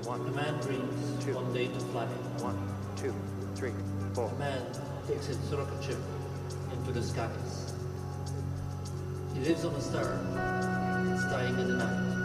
One. A man dreams Two. one day to fly. 1, 2, 3, 4. A man takes his rocket ship into the skies. He lives on a star. It's dying in the night.